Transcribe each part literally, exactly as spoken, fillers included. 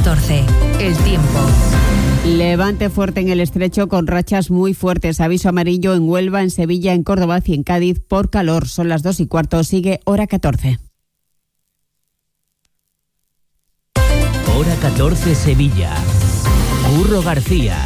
catorce. El tiempo. Levante fuerte en el estrecho con rachas muy fuertes. Aviso amarillo en Huelva, en Sevilla, en Córdoba y en Cádiz por calor. Son las dos y cuarto. Sigue hora catorce. Hora catorce Sevilla. Curro García.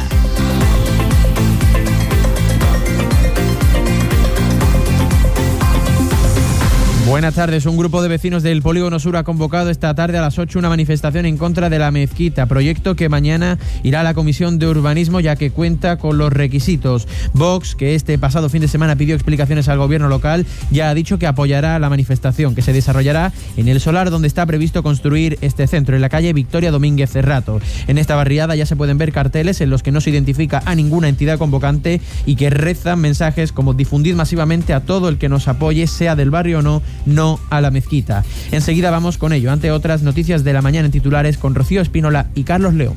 Buenas tardes. Un grupo de vecinos del Polígono Sur ha convocado esta tarde a las ocho una manifestación en contra de la mezquita, proyecto que mañana irá a la Comisión de Urbanismo ya que cuenta con los requisitos. Vox, que este pasado fin de semana pidió explicaciones al gobierno local, ya ha dicho que apoyará la manifestación, que se desarrollará en el solar donde está previsto construir este centro, en la calle Victoria Domínguez Cerrato. En esta barriada ya se pueden ver carteles en los que no se identifica a ninguna entidad convocante y que rezan mensajes como difundid masivamente a todo el que nos apoye, sea del barrio o no, no a la mezquita. Enseguida vamos con ello, ante otras noticias de la mañana en titulares con Rocío Espínola y Carlos León.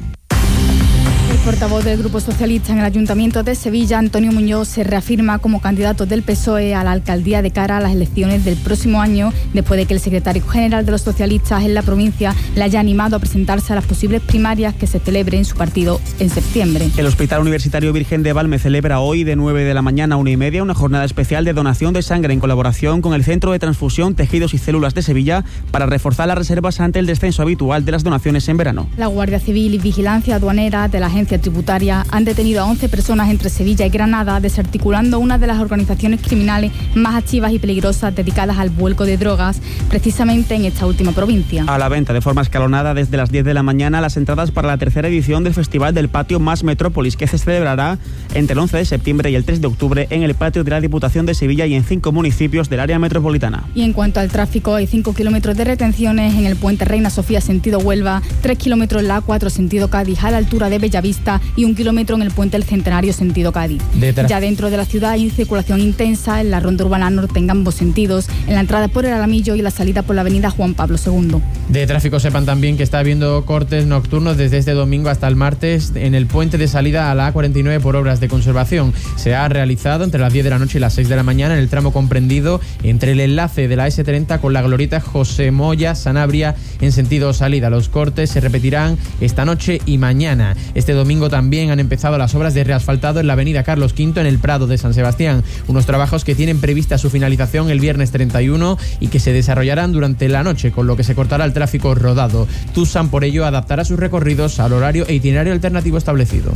El portavoz del Grupo Socialista en el Ayuntamiento de Sevilla, Antonio Muñoz, se reafirma como candidato del P S O E a la alcaldía de cara a las elecciones del próximo año, después de que el secretario general de los socialistas en la provincia le haya animado a presentarse a las posibles primarias que se celebren en su partido en septiembre. El Hospital Universitario Virgen de Valme celebra hoy de nueve de la mañana a una y media una jornada especial de donación de sangre en colaboración con el Centro de Transfusión, Tejidos y Células de Sevilla para reforzar las reservas ante el descenso habitual de las donaciones en verano. La Guardia Civil y Vigilancia Aduanera de la Agencia Tributaria han detenido a once personas entre Sevilla y Granada, desarticulando una de las organizaciones criminales más activas y peligrosas dedicadas al vuelco de drogas, precisamente en esta última provincia. A la venta de forma escalonada desde las diez de la mañana las entradas para la tercera edición del Festival del Patio Más Metrópolis, que se celebrará entre el once de septiembre y el tres de octubre en el patio de la Diputación de Sevilla y en cinco municipios del área metropolitana. Y en cuanto al tráfico, hay cinco kilómetros de retenciones en el puente Reina Sofía sentido Huelva, tres kilómetros en la A cuatro sentido Cádiz a la altura de Bellavista y un kilómetro en el puente del Centenario sentido Cádiz. Detrás. Ya dentro de la ciudad hay circulación intensa en la ronda urbana norte en ambos sentidos, en la entrada por el Alamillo y la salida por la avenida Juan Pablo segundo. De tráfico sepan también que está habiendo cortes nocturnos desde este domingo hasta el martes en el puente de salida a la A cuarenta y nueve por obras de conservación. Se ha realizado entre las diez de la noche y las seis de la mañana en el tramo comprendido entre el enlace de la ese treinta con la glorieta José Moya Sanabria en sentido salida. Los cortes se repetirán esta noche y mañana. Este domingo también han empezado las obras de reasfaltado en la avenida Carlos quinto en el Prado de San Sebastián. Unos trabajos que tienen prevista su finalización el viernes treinta y uno y que se desarrollarán durante la noche, con lo que se cortará el tráfico rodado. Tusan por ello adaptará sus recorridos al horario e itinerario alternativo establecido.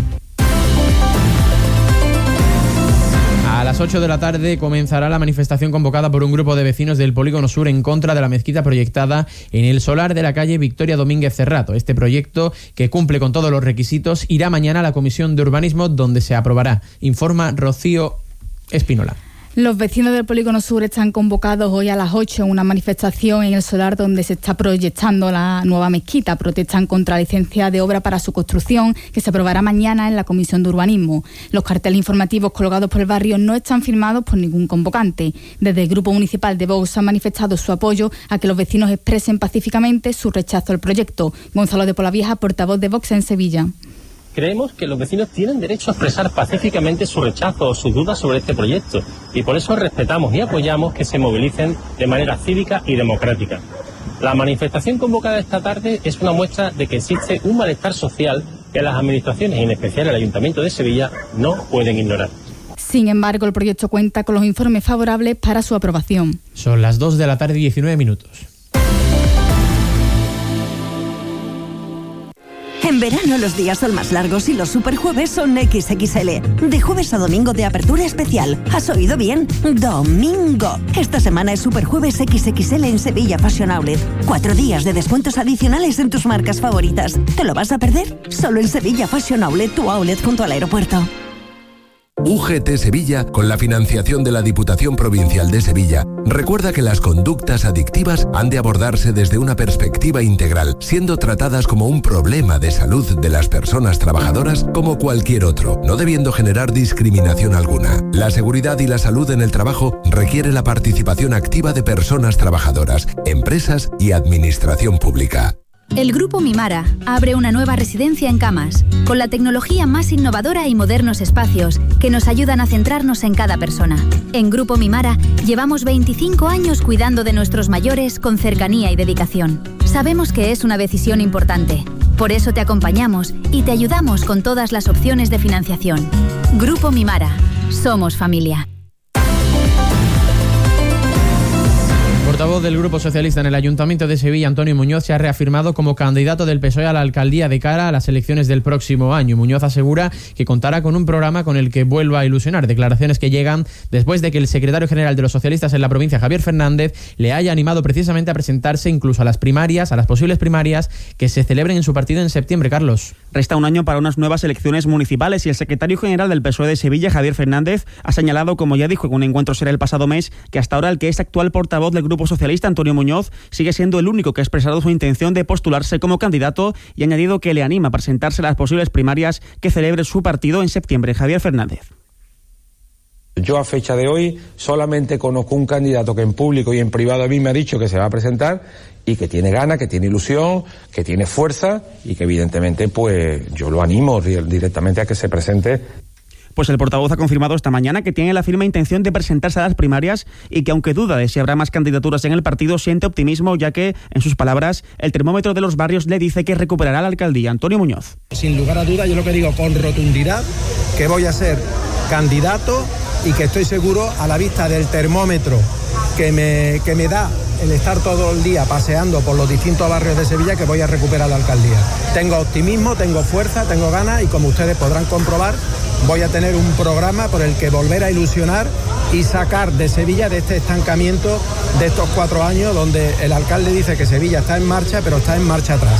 A las ocho de la tarde comenzará la manifestación convocada por un grupo de vecinos del Polígono Sur en contra de la mezquita proyectada en el solar de la calle Victoria Domínguez Cerrato. Este proyecto, que cumple con todos los requisitos, irá mañana a la Comisión de Urbanismo donde se aprobará. Informa Rocío Espínola. Los vecinos del Polígono Sur están convocados hoy a las ocho en una manifestación en el solar donde se está proyectando la nueva mezquita. Protestan contra la licencia de obra para su construcción que se aprobará mañana en la Comisión de Urbanismo. Los carteles informativos colgados por el barrio no están firmados por ningún convocante. Desde el Grupo Municipal de Vox han manifestado su apoyo a que los vecinos expresen pacíficamente su rechazo al proyecto. Gonzalo de Polavieja, portavoz de Vox en Sevilla. Creemos que los vecinos tienen derecho a expresar pacíficamente su rechazo o sus dudas sobre este proyecto y por eso respetamos y apoyamos que se movilicen de manera cívica y democrática. La manifestación convocada esta tarde es una muestra de que existe un malestar social que las administraciones, y en especial el Ayuntamiento de Sevilla, no pueden ignorar. Sin embargo, el proyecto cuenta con los informes favorables para su aprobación. Son las dos de la tarde y diecinueve minutos. En verano los días son más largos y los superjueves son equis equis ele. De jueves a domingo de apertura especial. ¿Has oído bien? Domingo. Esta semana es superjueves equis equis ele en Sevilla Fashion Outlet. Cuatro días de descuentos adicionales en tus marcas favoritas. ¿Te lo vas a perder? Solo en Sevilla Fashion Outlet, tu outlet junto al aeropuerto. U G T Sevilla, con la financiación de la Diputación Provincial de Sevilla, recuerda que las conductas adictivas han de abordarse desde una perspectiva integral, siendo tratadas como un problema de salud de las personas trabajadoras como cualquier otro, no debiendo generar discriminación alguna. La seguridad y la salud en el trabajo requiere la participación activa de personas trabajadoras, empresas y administración pública. El Grupo Mimara abre una nueva residencia en Camas, con la tecnología más innovadora y modernos espacios que nos ayudan a centrarnos en cada persona. En Grupo Mimara llevamos veinticinco años cuidando de nuestros mayores con cercanía y dedicación. Sabemos que es una decisión importante, Por eso te acompañamos y te ayudamos con todas las opciones de financiación. Grupo Mimara. Somos familia. El portavoz del Grupo Socialista en el Ayuntamiento de Sevilla, Antonio Muñoz, se ha reafirmado como candidato del P S O E a la alcaldía de cara a las elecciones del próximo año. Muñoz asegura que contará con un programa con el que vuelva a ilusionar. Declaraciones que llegan después de que el secretario general de los socialistas en la provincia, Javier Fernández, le haya animado precisamente a presentarse incluso a las primarias, a las posibles primarias que se celebren en su partido en septiembre. Carlos. Resta un año para unas nuevas elecciones municipales y el secretario general del P S O E de Sevilla, Javier Fernández, ha señalado, como ya dijo en un encuentro será el pasado mes, que hasta ahora el que es actual portavoz del Grupo Socialista, Antonio Muñoz, sigue siendo el único que ha expresado su intención de postularse como candidato y ha añadido que le anima a presentarse a las posibles primarias que celebre su partido en septiembre. Javier Fernández. Yo a fecha de hoy solamente conozco un candidato que en público y en privado a mí me ha dicho que se va a presentar y que tiene ganas, que tiene ilusión, que tiene fuerza y que evidentemente pues yo lo animo directamente a que se presente. Pues el portavoz ha confirmado esta mañana que tiene la firme intención de presentarse a las primarias y que aunque duda de si habrá más candidaturas en el partido, siente optimismo, ya que, en sus palabras, el termómetro de los barrios le dice que recuperará la alcaldía. Antonio Muñoz. Sin lugar a duda, yo lo que digo con rotundidad, que voy a ser candidato y que estoy seguro, a la vista del termómetro que me, que me da el estar todo el día paseando por los distintos barrios de Sevilla, que voy a recuperar la alcaldía. Tengo optimismo, tengo fuerza, tengo ganas y, como ustedes podrán comprobar, voy a tener un programa por el que volver a ilusionar y sacar de Sevilla de este estancamiento de estos cuatro años donde el alcalde dice que Sevilla está en marcha, pero está en marcha atrás.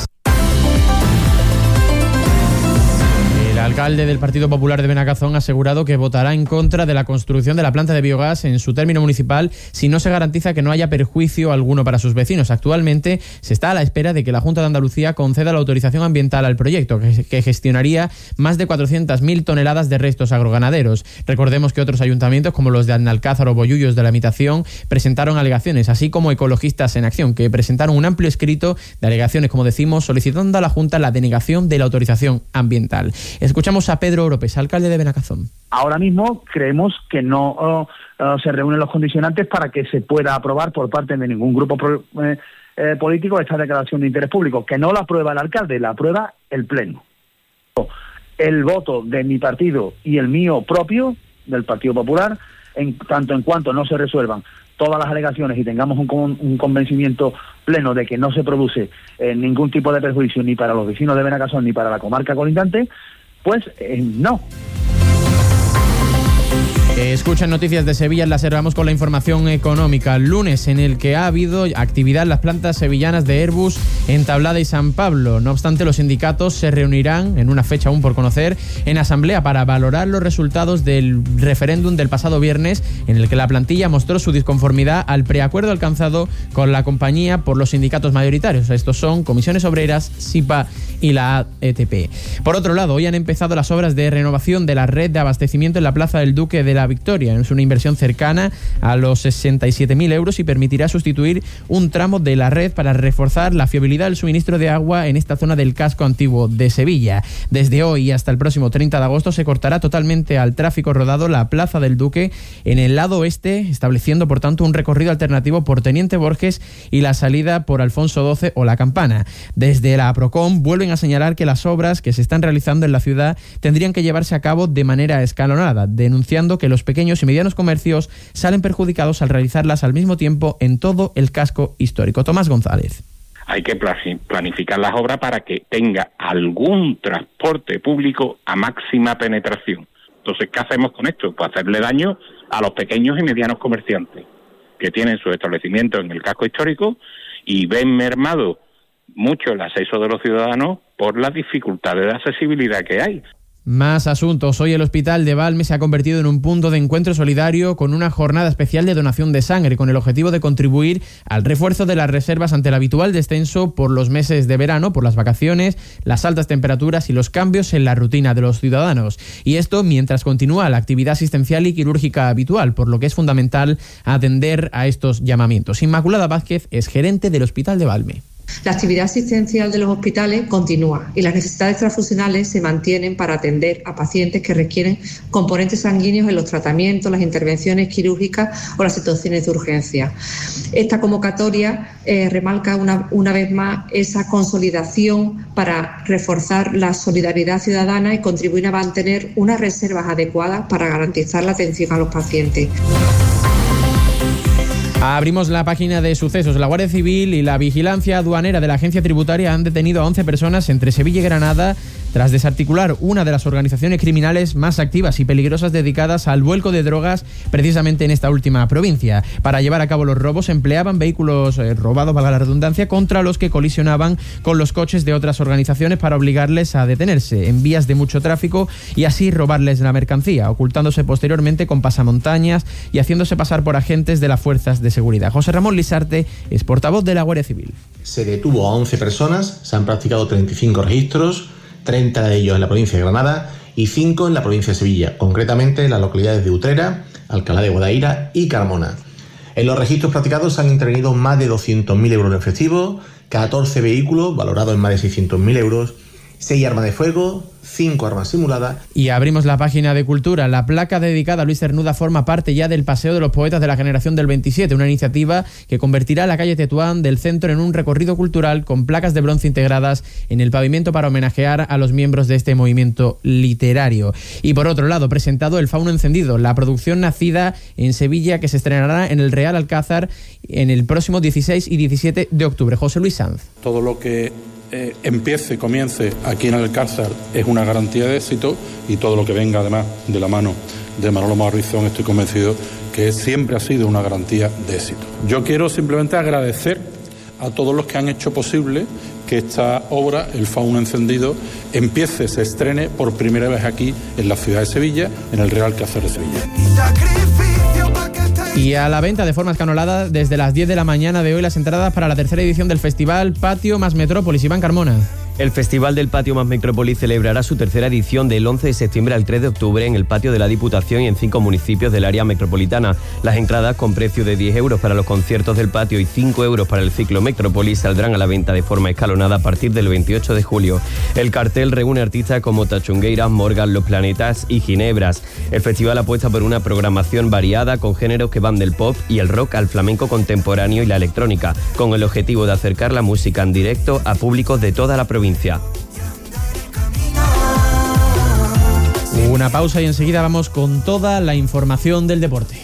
El alcalde del Partido Popular de Benicassim ha asegurado que votará en contra de la construcción de la planta de biogás en su término municipal si no se garantiza que no haya perjuicio alguno para sus vecinos. Actualmente se está a la espera de que la Junta de Andalucía conceda la autorización ambiental al proyecto, que gestionaría más de cuatrocientas mil toneladas de restos agroganaderos. Recordemos que otros ayuntamientos, como los de Analcázar o Bollullos de la Imitación, presentaron alegaciones, así como Ecologistas en Acción, que presentaron un amplio escrito de alegaciones, como decimos, solicitando a la Junta la denegación de la autorización ambiental. Escuchamos a Pedro Oropes, alcalde de Benicassim. Ahora mismo creemos que no uh, uh, se reúnen los condicionantes para que se pueda aprobar por parte de ningún grupo pro, eh, eh, político esta declaración de interés público, que no la aprueba el alcalde, la aprueba el Pleno. El voto de mi partido y el mío propio, del Partido Popular, en tanto en cuanto no se resuelvan todas las alegaciones y tengamos un, con, un convencimiento pleno de que no se produce eh, ningún tipo de perjuicio ni para los vecinos de Benicassim ni para la comarca colindante, pues eh, no. Escuchan Noticias de Sevilla, las cerramos con la información económica. Lunes en el que ha habido actividad en las plantas sevillanas de Airbus en Tablada y San Pablo. No obstante, los sindicatos se reunirán en una fecha aún por conocer en asamblea para valorar los resultados del referéndum del pasado viernes, en el que la plantilla mostró su disconformidad al preacuerdo alcanzado con la compañía por los sindicatos mayoritarios. Estos son Comisiones Obreras, SIPA y la A E T P. Por otro lado, hoy han empezado las obras de renovación de la red de abastecimiento en la Plaza del Duque de la Victoria. Es una inversión cercana a los sesenta y siete mil euros y permitirá sustituir un tramo de la red para reforzar la fiabilidad del suministro de agua en esta zona del casco antiguo de Sevilla. Desde hoy hasta el próximo treinta de agosto se cortará totalmente al tráfico rodado la Plaza del Duque en el lado oeste, estableciendo por tanto un recorrido alternativo por Teniente Borges y la salida por Alfonso doce o La Campana. Desde la Procom vuelven a señalar que las obras que se están realizando en la ciudad tendrían que llevarse a cabo de manera escalonada, denunciando que los pequeños y medianos comercios salen perjudicados al realizarlas al mismo tiempo en todo el casco histórico. Tomás González. Hay que planificar las obras para que tenga algún transporte público a máxima penetración. Entonces, ¿qué hacemos con esto? Pues hacerle daño a los pequeños y medianos comerciantes que tienen su establecimiento en el casco histórico y ven mermado mucho el acceso de los ciudadanos por las dificultades de accesibilidad que hay. Más asuntos. Hoy el Hospital de Valme se ha convertido en un punto de encuentro solidario con una jornada especial de donación de sangre, con el objetivo de contribuir al refuerzo de las reservas ante el habitual descenso por los meses de verano, por las vacaciones, las altas temperaturas y los cambios en la rutina de los ciudadanos. Y esto mientras continúa la actividad asistencial y quirúrgica habitual, por lo que es fundamental atender a estos llamamientos. Inmaculada Vázquez es gerente del Hospital de Valme. La actividad asistencial de los hospitales continúa y las necesidades transfusionales se mantienen para atender a pacientes que requieren componentes sanguíneos en los tratamientos, las intervenciones quirúrgicas o las situaciones de urgencia. Esta convocatoria eh, remarca una, una vez más esa consolidación para reforzar la solidaridad ciudadana y contribuir a mantener unas reservas adecuadas para garantizar la atención a los pacientes. Abrimos la página de sucesos. La Guardia Civil y la Vigilancia Aduanera de la Agencia Tributaria han detenido a once personas entre Sevilla y Granada tras desarticular una de las organizaciones criminales más activas y peligrosas dedicadas al vuelco de drogas precisamente en esta última provincia. Para llevar a cabo los robos empleaban vehículos eh, robados, valga la redundancia, contra los que colisionaban con los coches de otras organizaciones para obligarles a detenerse en vías de mucho tráfico y así robarles la mercancía, ocultándose posteriormente con pasamontañas y haciéndose pasar por agentes de las fuerzas de seguridad. José Ramón Lisarte es portavoz de la Guardia Civil. Se detuvo a once personas, se han practicado treinta y cinco registros, treinta de ellos en la provincia de Granada y cinco en la provincia de Sevilla, concretamente en las localidades de Utrera, Alcalá de Guadaira y Carmona. En los registros practicados se han intervenido más de doscientos mil euros en efectivo, catorce vehículos valorados en más de seiscientos mil euros, seis armas de fuego, cinco armas simuladas. Y abrimos la página de Cultura. La placa dedicada a Luis Cernuda forma parte ya del Paseo de los Poetas de la Generación del veintisiete, una iniciativa que convertirá la calle Tetuán del centro en un recorrido cultural con placas de bronce integradas en el pavimento para homenajear a los miembros de este movimiento literario. Y por otro lado, presentado El Fauno Encendido, la producción nacida en Sevilla que se estrenará en el Real Alcázar en el próximo dieciséis y diecisiete de octubre. José Luis Sanz. Todo lo que Eh, empiece, comience aquí en el Alcázar es una garantía de éxito, y todo lo que venga además de la mano de Manolo Marrizón estoy convencido que siempre ha sido una garantía de éxito. Yo quiero simplemente agradecer a todos los que han hecho posible que esta obra, El Fauno Encendido, empiece, se estrene por primera vez aquí en la ciudad de Sevilla, en el Real Alcázar de Sevilla. Y a la venta de forma escanolada desde las diez de la mañana de hoy las entradas para la tercera edición del festival Patio más Metrópolis. Iván Carmona. El Festival del Patio más Metrópolis celebrará su tercera edición del once de septiembre al tres de octubre en el patio de la Diputación y en cinco municipios del área metropolitana. Las entradas con precio de diez euros para los conciertos del patio y cinco euros para el ciclo Metrópolis saldrán a la venta de forma escalonada a partir del veintiocho de julio. El cartel reúne artistas como Tachungueiras, Morgan, Los Planetas y Ginebras. El festival apuesta por una programación variada con géneros que van del pop y el rock al flamenco contemporáneo y la electrónica, con el objetivo de acercar la música en directo a públicos de toda la provincia. Una pausa y enseguida vamos con toda la información del deporte.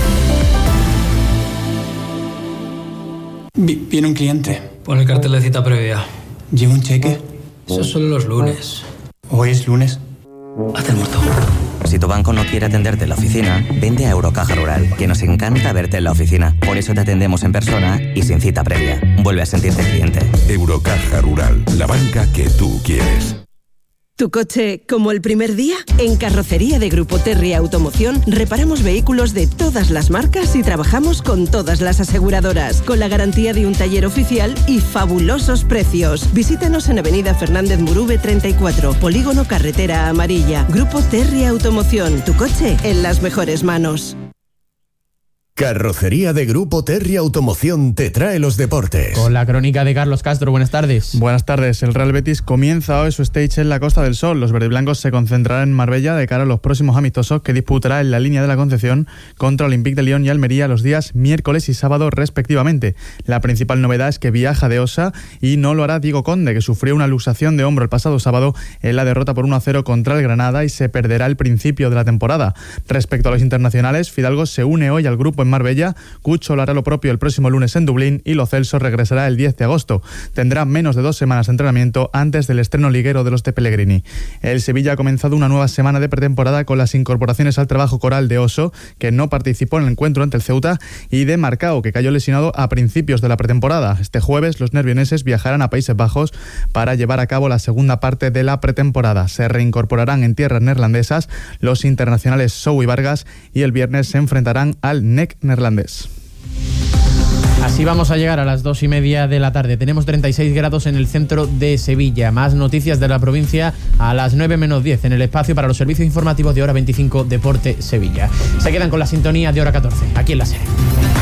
Viene un cliente. Pon el cartel de cita previa. ¿Lleva un cheque? Eso es solo los lunes. ¿Hoy es lunes? Haz el muerto. Si tu banco no quiere atenderte en la oficina, vente a Eurocaja Rural, que nos encanta verte en la oficina. Por eso te atendemos en persona y sin cita previa. Vuelve a sentirte cliente. Eurocaja Rural, la banca que tú quieres. ¿Tu coche como el primer día? En Carrocería de Grupo Terry Automoción reparamos vehículos de todas las marcas y trabajamos con todas las aseguradoras, con la garantía de un taller oficial y fabulosos precios. Visítanos en Avenida Fernández Murube treinta y cuatro, Polígono Carretera Amarilla. Grupo Terry Automoción, tu coche en las mejores manos. Carrocería de Grupo Terry Automoción te trae los deportes. Con la crónica de Carlos Castro, buenas tardes. Buenas tardes. El Real Betis comienza hoy su stage en la Costa del Sol. Los verdiblancos se concentrarán en Marbella de cara a los próximos amistosos que disputará en la línea de la Concepción contra Olympique de Lyon y Almería los días miércoles y sábado respectivamente. La principal novedad es que viaja de Osa y no lo hará Diego Conde, que sufrió una luxación de hombro el pasado sábado en la derrota por uno a cero contra el Granada y se perderá el principio de la temporada. Respecto a los internacionales, Fidalgo se une hoy al grupo en Marbella, Cucho lo hará lo propio el próximo lunes en Dublín y Lo Celso regresará el diez de agosto. Tendrá menos de dos semanas de entrenamiento antes del estreno liguero de los de Pellegrini. El Sevilla ha comenzado una nueva semana de pretemporada con las incorporaciones al trabajo coral de Oso, que no participó en el encuentro ante el Ceuta, y de Marcao, que cayó lesionado a principios de la pretemporada. Este jueves los nervioneses viajarán a Países Bajos para llevar a cabo la segunda parte de la pretemporada. Se reincorporarán en tierras neerlandesas los internacionales Sou y Vargas y el viernes se enfrentarán al N E C neerlandés. Así vamos a llegar a las dos y media de la tarde. Tenemos treinta y seis grados en el centro de Sevilla. Más noticias de la provincia a las nueve menos diez en el espacio para los servicios informativos de Hora veinticinco Deporte Sevilla. Se quedan con la sintonía de Hora catorce, aquí en la serie.